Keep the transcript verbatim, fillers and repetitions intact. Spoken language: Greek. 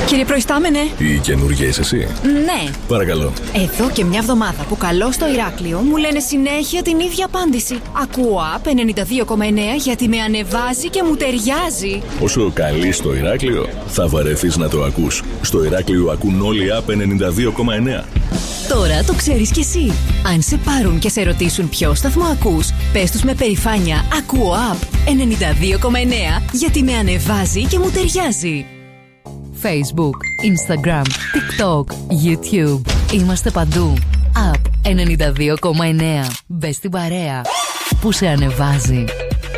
Κύριε Προϊστάμενε. Η καινούργια είσαι εσύ? Ναι. Παρακαλώ. Εδώ και μια εβδομάδα που καλώ στο Ηράκλειο μου λένε συνέχεια την ίδια απάντηση. Ακούω Απ ενενήντα δύο κόμμα εννέα γιατί με ανεβάζει και μου ταιριάζει. Όσο καλείς στο Ηράκλειο, θα βαρεθείς να το ακούς. Στο Ηράκλειο ακούν όλοι Απ ενενήντα δύο κόμμα εννέα. Τώρα το ξέρεις κι εσύ. Αν σε πάρουν και σε ρωτήσουν ποιο σταθμό ακούς, πες τους με περηφάνεια ακούω Απ ενενήντα δύο κόμμα εννέα γιατί με ανεβάζει και μου ταιριάζει. Facebook, Instagram, TikTok, YouTube. Είμαστε παντού. Απ ενενήντα δύο κόμμα εννέα. Μπες στην παρέα που σε ανεβάζει.